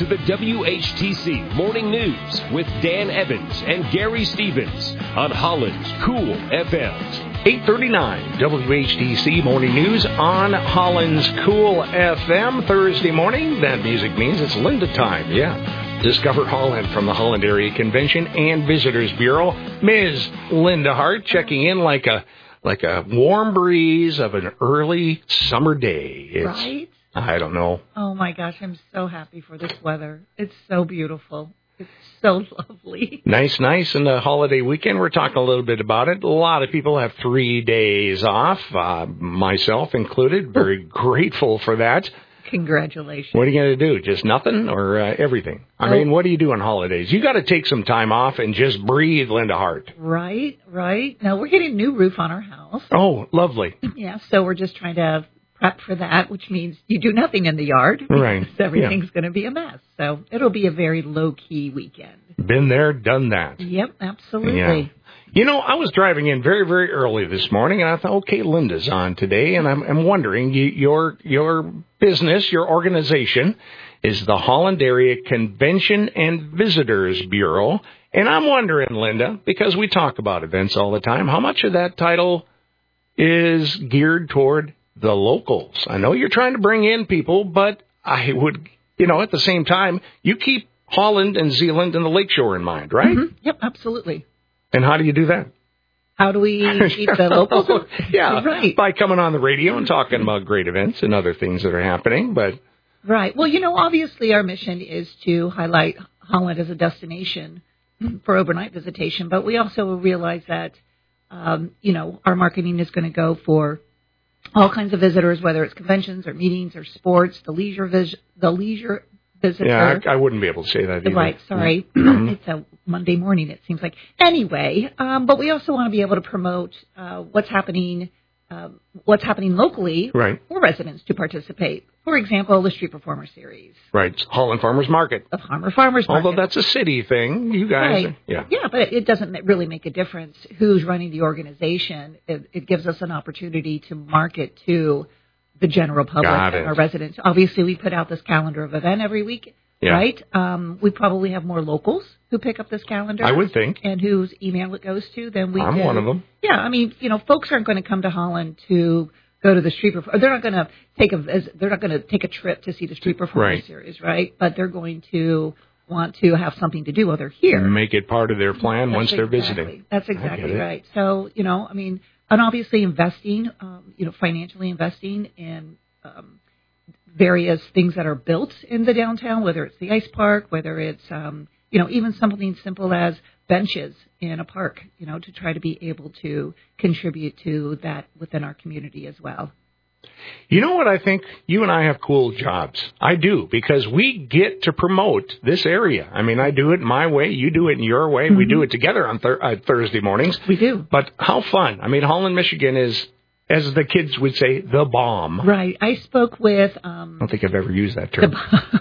to the WHTC Morning News with Dan Evans and Gary Stevens on Holland's Cool FM. 8:39 WHTC Morning News on Holland's Cool FM. Thursday morning, that music means it's Linda time, yeah. Discover Holland from the Holland Area Convention and Visitors Bureau. Ms. Linda Hart checking in like a warm breeze of an early summer day. Right? I don't know. Oh, my gosh, I'm so happy for this weather. It's so beautiful. It's so lovely. Nice. And the holiday weekend, we're talking a little bit about it. A lot of people have 3 days off, myself included. Very grateful for that. Congratulations. What are you going to do? Just nothing or everything? I mean, what do you do on holidays? You got to take some time off and just breathe, Linda Hart. Right. Now, we're getting a new roof on our house. Oh, lovely. Yeah, so we're just trying to prep for that, which means you do nothing in the yard. Right. Everything's going to be a mess. So it'll be a very low-key weekend. Been there, done that. Yep, absolutely. Yeah. You know, I was driving in very, very early this morning, and I thought, okay, Linda's on today, and I'm wondering, your business, your organization is the Holland Area Convention and Visitors Bureau, and I'm wondering, Linda, because we talk about events all the time, how much of that title is geared toward the locals? I know you're trying to bring in people, but I would, at the same time, you keep Holland and Zeeland and the Lakeshore in mind, right? Mm-hmm. Yep, absolutely. And how do you do that? How do we keep the locals? Yeah, right. By coming on the radio and talking about great events and other things that are happening. But right. Well, obviously our mission is to highlight Holland as a destination for overnight visitation, but we also realize that, our marketing is going to go for all kinds of visitors, whether it's conventions or meetings or sports, the leisure visitor. Yeah, I wouldn't be able to say that either. Right, sorry. It's a Monday morning, it seems like. Anyway, but we also want to be able to promote what's happening locally for residents to participate. For example, the Street Performer Series. Right, Holland Farmers Market. The Farmers Market. Although that's a city thing, you guys. Right. Yeah, but it doesn't really make a difference who's running the organization. It gives us an opportunity to market to the general public and our residents. Obviously, we put out this calendar of event every week, right? We probably have more locals who pick up this calendar. I would think. And whose email it goes to than we do. I'm one of them. Yeah, I mean, folks aren't going to come to Holland to go to the Street Performer. They're not going to take a trip to see the Street Performer Series, right? But they're going to want to have something to do while they're here. Make it part of their plan once they're visiting. That's exactly right. So, and obviously investing, financially investing in various things that are built in the downtown, whether it's the ice park, whether it's, even something simple as benches in a park, to try to be able to contribute to that within our community as well. You know what I think? You and I have cool jobs. I do, because we get to promote this area. I mean, I do it my way. You do it in your way. Mm-hmm. We do it together on Thursday mornings. We do. But how fun. I mean, Holland, Michigan is, as the kids would say, the bomb. Right. I spoke with... I don't think I've ever used that term.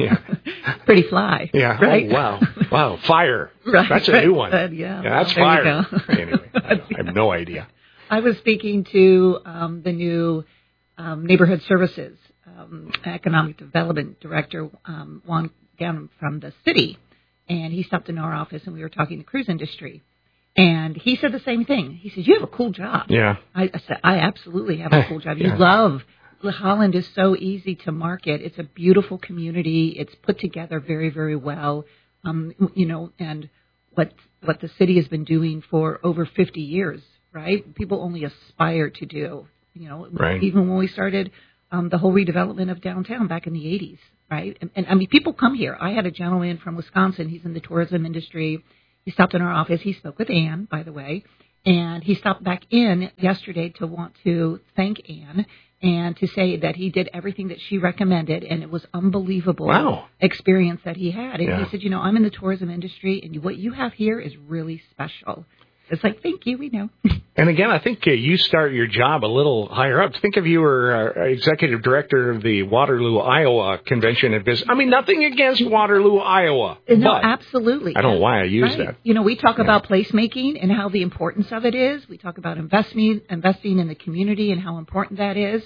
Pretty fly. Yeah. Right? Oh, wow. Fire. Right. That's a new one. That's fire. Anyway, I have no idea. I was speaking to the new... Neighborhood Services Economic Development Director, Juan Gannon from the city, and he stopped in our office and we were talking the cruise industry. And he said the same thing. He said, you have a cool job. Yeah. I said, I absolutely have a cool job. You love, Holland is so easy to market. It's a beautiful community. It's put together very, very well. And what the city has been doing for over 50 years, right? People only aspire to do. Even when we started the whole redevelopment of downtown back in the 80s, right? And I mean, people come here. I had a gentleman from Wisconsin. He's in the tourism industry. He stopped in our office. He spoke with Anne, by the way, and he stopped back in yesterday to want to thank Anne and to say that he did everything that she recommended, and it was unbelievable experience that he had. And he said, I'm in the tourism industry, and what you have here is really special. It's like, thank you, we know. And again, I think you start your job a little higher up. Think if you were executive director of the Waterloo, Iowa Convention and Business. I mean, nothing against Waterloo, Iowa. No, absolutely. I don't know why I use that. We talk about placemaking and how the importance of it is. We talk about investing in the community and how important that is.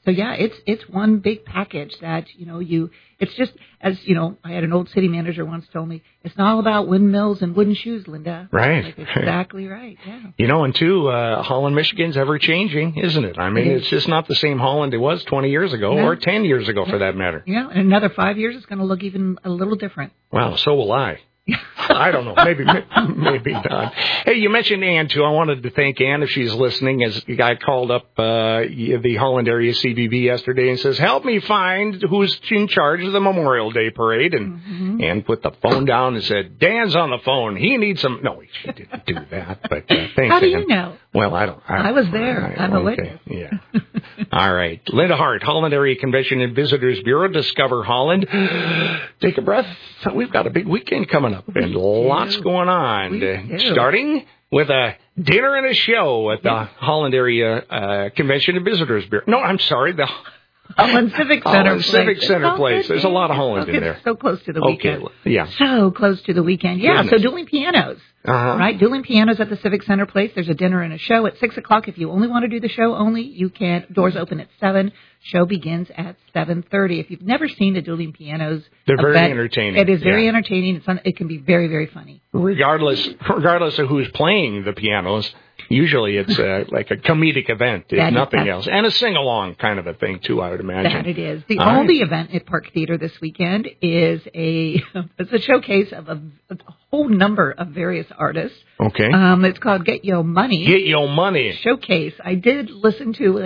So yeah, it's one big package that, it's just, as, I had an old city manager once told me, it's not all about windmills and wooden shoes, Linda. Right. Like, exactly right, yeah. And too, Holland, Michigan's ever changing, isn't it? I mean, it's just not the same Holland it was 20 years ago or 10 years ago for that matter. Yeah, in another 5 years, it's going to look even a little different. Well, so will I. I don't know. Maybe not. Hey, you mentioned Ann, too. I wanted to thank Ann if she's listening. As the guy called up the Holland area CBB yesterday and says, help me find who's in charge of the Memorial Day Parade. And Ann put the phone down and said, Dan's on the phone. He needs some. No, she didn't do that. But thanks, How do Ann. you know? Well, I don't. I was there. I'm a witness. Yeah. All right. Linda Hart, Holland Area Convention and Visitors Bureau. Discover Holland. Take a breath. We've got a big weekend coming up and lots going on. Starting with a dinner and a show at the Holland Area Convention and Visitors Bureau. No, I'm sorry. The Holland Civic Center Civic Center place. There's a lot of Holland in there. It's so close to the weekend. Okay. Yeah. So close to the weekend. Yeah. Goodness. So Dueling Pianos. Right? Dueling Pianos at the Civic Center place. There's a dinner and a show at 6 o'clock. If you only want to do the show only, you can. Doors open at 7. Show begins at 7:30. If you've never seen the Dueling Pianos, they're very entertaining. It is very entertaining. It can be very, very funny. Regardless of who's playing the pianos, usually it's like a comedic event, if nothing else, and a sing-along kind of a thing too, I would imagine. That it is. The only event at Park Theater this weekend is it's a showcase of a whole number of various artists. Okay. It's called Get Yo Money. Get Yo Money Showcase. I did listen to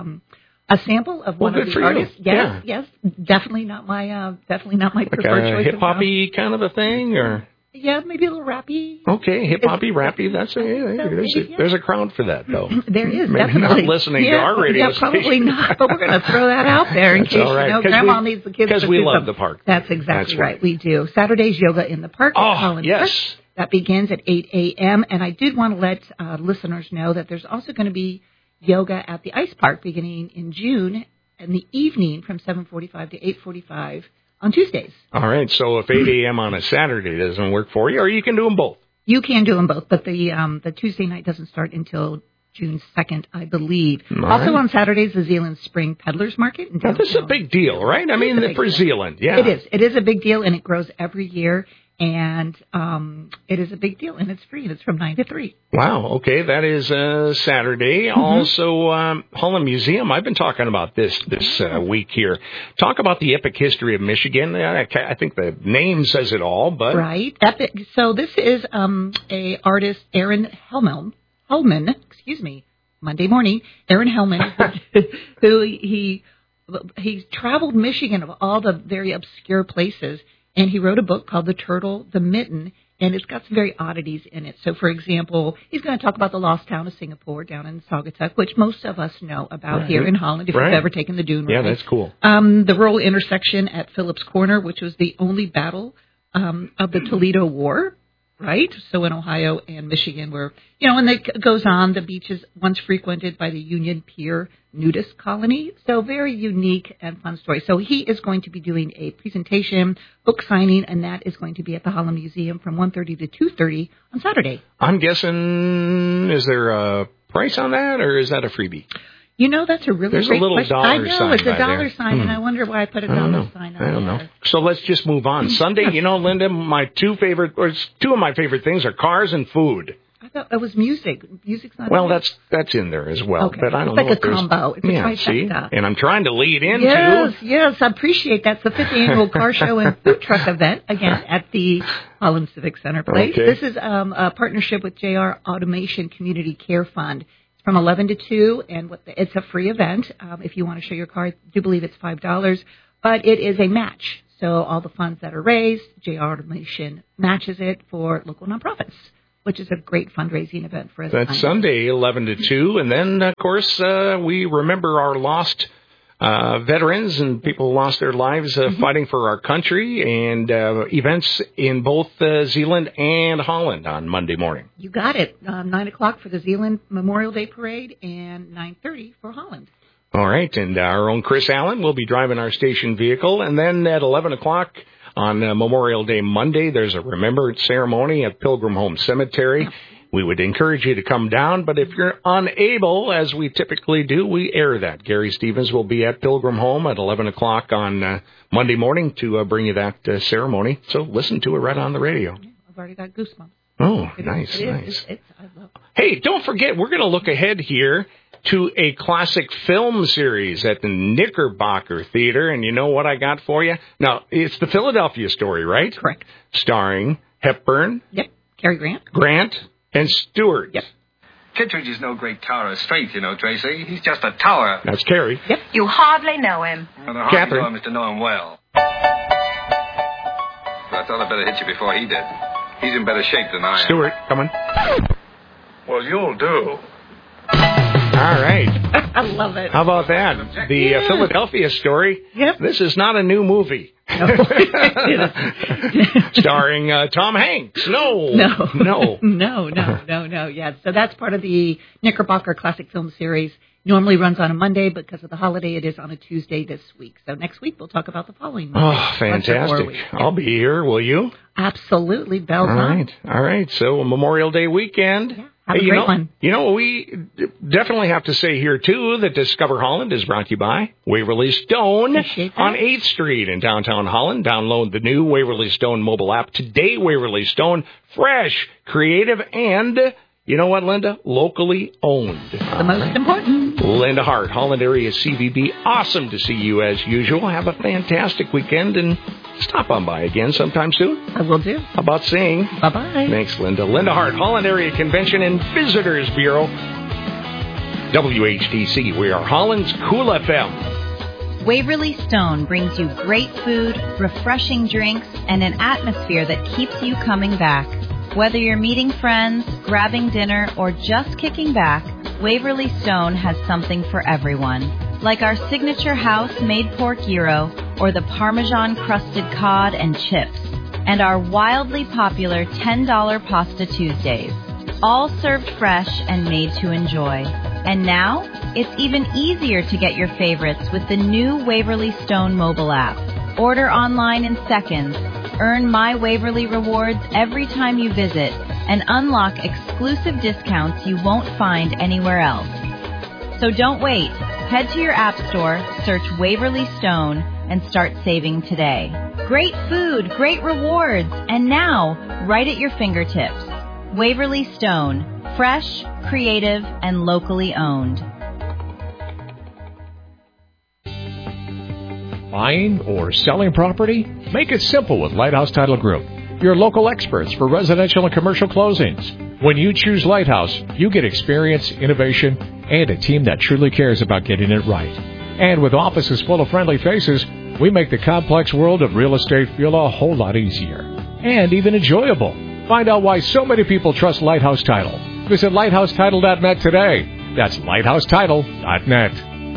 a sample of one of the artists. Yes, definitely not my preferred choice. Hip hoppy kind of a thing, or maybe a little rappy. Okay, hip hoppy, rappy. There's a crowd for that though. There is maybe definitely not listening to our radio station. Probably not. But we're going to throw that out there in case Grandma needs the kids. Because we love the park. That's exactly right. We do. Saturday's yoga in the park. At Holland yes. Park. That begins at 8 a.m. And I did want to let listeners know that there's also going to be yoga at the Ice Park beginning in June in the evening from 7:45 to 8:45 on Tuesdays. All right. So if 8 a.m. on a Saturday doesn't work for you, or you can do them both. You can do them both, but the Tuesday night doesn't start until June 2nd, I believe. Also on Saturdays, the Zeeland Spring Peddlers Market. Now, this is a big deal, right? I mean, for Zeeland, yeah. It is. It is a big deal, and it grows every year. And it is a big deal, and it's free. It's from 9 to 3. Wow. Okay, that is Saturday. Also, Holland Museum. I've been talking about this week here. Talk about the epic history of Michigan. I think the name says it all, but right. Epic. So this is a artist, Aaron Hellman. Monday morning, Aaron Hellman, who he traveled Michigan of all the very obscure places. And he wrote a book called The Turtle, the Mitten, and it's got some very oddities in it. So, for example, he's going to talk about the lost town of Singapore down in Saugatuck, which most of us know about here in Holland if you've ever taken the dune ride. Yeah, that's cool. The rural intersection at Phillips Corner, which was the only battle of the Toledo War. Right? So in Ohio and Michigan where, and it goes on, the beach is once frequented by the Union Pier nudist colony. So very unique and fun story. So he is going to be doing a presentation, book signing, and that is going to be at the Holland Museum from 1:30 to 2:30 on Saturday. I'm guessing, is there a price on that or is that a freebie? That's a really There's great a little question. dollar I know, sign it's a by dollar there. sign, and I wonder why I put a dollar sign on I don't know. So let's just move on. Sunday, Linda, two of my favorite things are cars and food. I thought it was music. Music's not Well, that's in there as well. Okay. But I don't it's know like a combo. It's a trifecta. And I'm trying to lead into... Yes, I appreciate that. It's the 5th annual car show and food truck event, again, at the Holland Civic Center place. Okay. This is a partnership with JR Automation Community Care Fund. From 11 to 2, and it's a free event. If you want to show your car, I do believe it's $5, but it is a match. So all the funds that are raised, JR Automation matches it for local nonprofits, which is a great fundraising event for us. That's Sunday, 11 to 2, and then, of course, we remember our lost veterans and people who lost their lives fighting for our country, and events in both Zeeland and Holland on Monday morning. You got it. 9 o'clock for the Zeeland Memorial Day Parade and 9:30 for Holland. All right, and our own Chris Allen will be driving our station vehicle, and then at 11 o'clock on Memorial Day Monday, there's a remembrance ceremony at Pilgrim Home Cemetery. we would encourage you to come down. But if you're unable, as we typically do, we air that. Gary Stevens will be at Pilgrim Home at 11 o'clock on Monday morning to bring you that ceremony. So listen to it right on the radio. I've already got goosebumps. Oh, nice. I love it. Hey, don't forget, we're going to look ahead here to a classic film series at the Knickerbocker Theater. And you know what I got for you? Now, it's the Philadelphia Story, right? Correct. Starring Hepburn. Yep. Cary Grant. Grant and Stewart. Yep. Kittredge is no great tower of strength, you know, Tracy. He's just a tower. That's Cary. Yep. You hardly know him. And the hardly Catherine. know him is to know him well. But I thought I'd better hit you before he did. He's in better shape than I am. Stewart, coming. Well, you'll do. All right. I love it. How about that? The Philadelphia Story. Yep. This is not a new movie. No. Starring Tom Hanks. No. Yeah. So that's part of the Knickerbocker Classic Film Series. Normally runs on a Monday, but because of the holiday, it is on a Tuesday this week. So next week, we'll talk about the following Monday. Oh, fantastic. I'll be here, will you? Absolutely. Bells on. All right. So Memorial Day weekend. Yeah. Have a great one. You know, we definitely have to say here, too, that Discover Holland is brought to you by Waverly Stone on 8th Street in downtown Holland. Download the new Waverly Stone mobile app today. Waverly Stone, fresh, creative, and, you know what, Linda? Locally owned. The most important. Linda Hart, Holland Area CVB. Awesome to see you as usual. Have a fantastic weekend and stop on by again sometime soon. I will do. How about saying bye-bye? Thanks, Linda. Linda Hart, Holland Area Convention and Visitors Bureau. WHTC, we are Holland's Cool FM. Waverly Stone brings you great food, refreshing drinks, and an atmosphere that keeps you coming back. Whether you're meeting friends, grabbing dinner, or just kicking back, Waverly Stone has something for everyone. Like our signature house-made pork gyro, or the Parmesan-crusted cod and chips, and our wildly popular $10 Pasta Tuesdays. All served fresh and made to enjoy. And now, it's even easier to get your favorites with the new Waverly Stone mobile app. Order online in seconds, earn My Waverly rewards every time you visit, and unlock exclusive discounts you won't find anywhere else. So don't wait. Head to your app store, search Waverly Stone, and start saving today. Great food, great rewards, and now, right at your fingertips. Waverly Stone, fresh, creative, and locally owned. Buying or selling property? Make it simple with Lighthouse Title Group, your local experts for residential and commercial closings. When you choose Lighthouse, you get experience, innovation, and a team that truly cares about getting it right. And with offices full of friendly faces, we make the complex world of real estate feel a whole lot easier and even enjoyable. Find out why so many people trust Lighthouse Title. Visit lighthousetitle.net today. That's lighthousetitle.net.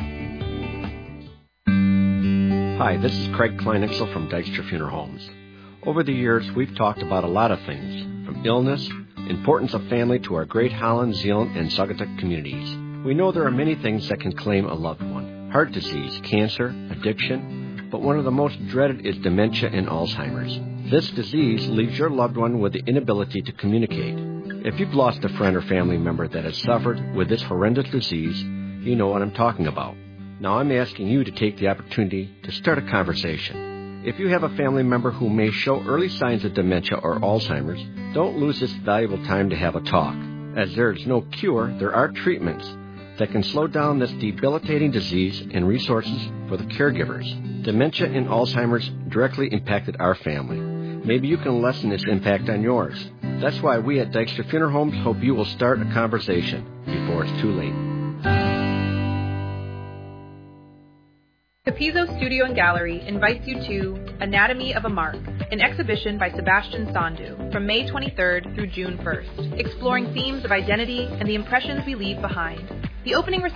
Hi, this is Craig Kleinixel from Dykstra Funeral Homes. Over the years, we've talked about a lot of things, from illness, importance of family, to our great Holland, Zeeland, and Saugatuck communities. We know there are many things that can claim a loved one. Heart disease, cancer, addiction, but one of the most dreaded is dementia and Alzheimer's. This disease leaves your loved one with the inability to communicate. If you've lost a friend or family member that has suffered with this horrendous disease, you know what I'm talking about. Now I'm asking you to take the opportunity to start a conversation. If you have a family member who may show early signs of dementia or Alzheimer's, don't lose this valuable time to have a talk. As there is no cure, there are treatments that can slow down this debilitating disease and resources for the caregivers. Dementia and Alzheimer's directly impacted our family. Maybe you can lessen this impact on yours. That's why we at Dykstra Funeral Homes hope you will start a conversation before it's too late. Capizzo Studio and Gallery invites you to Anatomy of a Mark, an exhibition by Sebastian Sandu from May 23rd through June 1st, exploring themes of identity and the impressions we leave behind. The opening